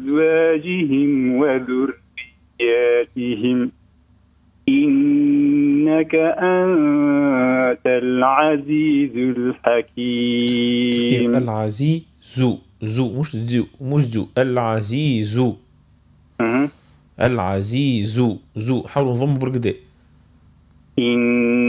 وأزواجهم وذرياتهم إنك أنت العزيز تفكير الحكيم. العزيز، زو مش ذو العزيز. أه. العزيز، زو حاولوا نضموا بالكدا. إن